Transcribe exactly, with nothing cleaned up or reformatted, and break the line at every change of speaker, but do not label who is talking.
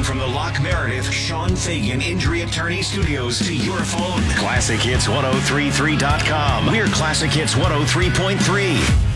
from the Lock Meredith Sean Fagan Injury Attorney Studios to your phone. Classic Hits ten thirty-three dot com. We're Classic Hits one oh three point three.